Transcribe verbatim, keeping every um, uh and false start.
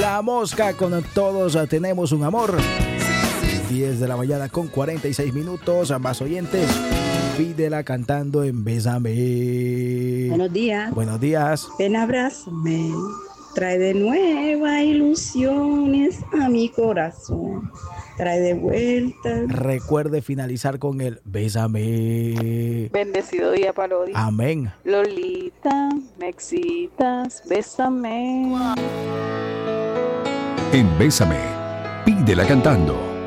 La Mosca con Todos Tenemos un Amor. diez de la mañana con cuarenta y seis minutos. A más oyentes, pídela cantando en Bésame. Buenos días. Buenos días. Ven, abrázame. Trae de nueva ilusiones a mi corazón. Trae de vuelta. Recuerde finalizar con el Bésame. Bendecido día, Parodi. Amén. Lolita, me excitas, bésame. En Bésame, pídela cantando.